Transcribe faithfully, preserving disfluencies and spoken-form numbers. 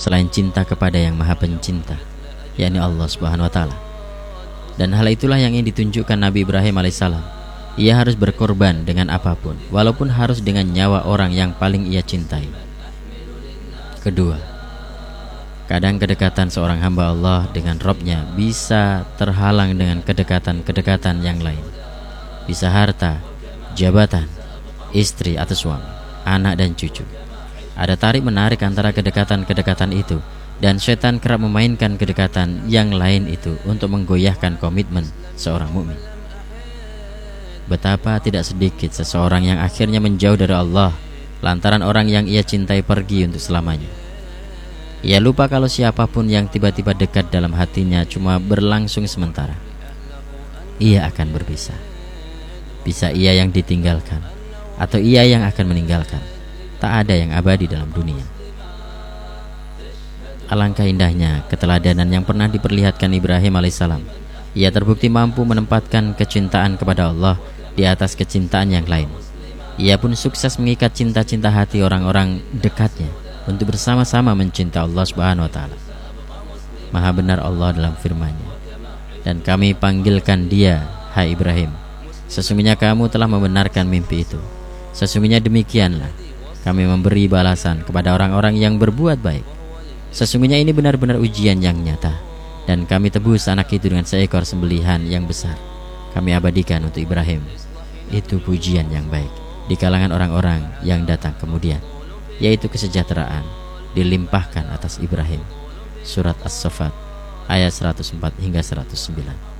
selain cinta kepada yang maha pencinta, yakni Allah subhanahu wa ta'ala. Dan hal itulah yang ingin ditunjukkan Nabi Ibrahim alaihissalam. Ia harus berkorban dengan apapun, walaupun harus dengan nyawa orang yang paling ia cintai. Kedua, kadang kedekatan seorang hamba Allah dengan Robnya bisa terhalang dengan kedekatan-kedekatan yang lain. Bisa harta, jabatan, istri atau suami, anak dan cucu. Ada tarik-menarik antara kedekatan-kedekatan itu, dan setan kerap memainkan kedekatan yang lain itu untuk menggoyahkan komitmen seorang mukmin. Betapa tidak sedikit seseorang yang akhirnya menjauh dari Allah lantaran orang yang ia cintai pergi untuk selamanya. Ia lupa kalau siapapun yang tiba-tiba dekat dalam hatinya cuma berlangsung sementara. Ia akan berpisah. Bisa ia yang ditinggalkan, atau ia yang akan meninggalkan. Tak ada yang abadi dalam dunia. Alangkah indahnya keteladanan yang pernah diperlihatkan Ibrahim alaihissalam. Ia terbukti mampu menempatkan kecintaan kepada Allah di atas kecintaan yang lain. Ia pun sukses mengikat cinta-cinta hati orang-orang dekatnya untuk bersama-sama mencinta Allah subhanahu wa ta'ala. Maha benar Allah dalam firman-Nya, dan kami panggilkan dia, hai Ibrahim, sesungguhnya kamu telah membenarkan mimpi itu. Sesungguhnya demikianlah kami memberi balasan kepada orang-orang yang berbuat baik. Sesungguhnya ini benar-benar ujian yang nyata, dan kami tebus anak itu dengan seekor sembelihan yang besar. Kami abadikan untuk Ibrahim. Itu pujian yang baik di kalangan orang-orang yang datang kemudian, yaitu kesejahteraan dilimpahkan atas Ibrahim. Surat As-Saffat ayat seratus empat hingga seratus sembilan.